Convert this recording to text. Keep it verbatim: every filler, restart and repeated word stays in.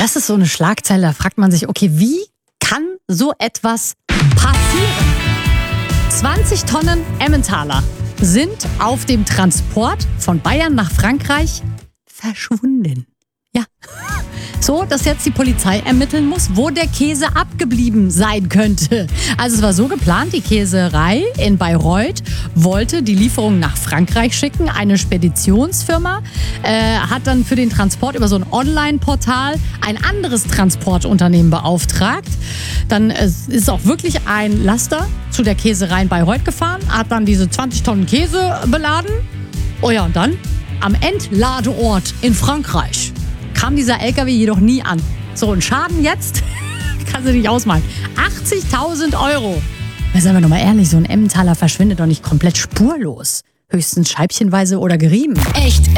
Das ist so eine Schlagzeile, da fragt man sich, okay, wie kann so etwas passieren? zwanzig Tonnen Emmentaler sind auf dem Transport von Bayern nach Frankreich verschwunden. Ja, so, dass jetzt die Polizei ermitteln muss, wo der Käse abgeblieben sein könnte. Also es war so geplant, die Käserei in Bayreuth wollte die Lieferung nach Frankreich schicken. Eine Speditionsfirma äh, hat dann für den Transport über so ein Online-Portal ein anderes Transportunternehmen beauftragt. Dann äh, ist auch wirklich ein Laster zu der Käserei in Bayreuth gefahren, hat dann diese zwanzig Tonnen Käse beladen. Oh ja, und dann am Entladeort in Frankreich kam dieser L K W jedoch nie an. So, ein Schaden jetzt, kannst du nicht ausmalen. achtzigtausend Euro. Seien wir doch mal ehrlich, so ein Emmentaler verschwindet doch nicht komplett spurlos. Höchstens scheibchenweise oder gerieben. Echt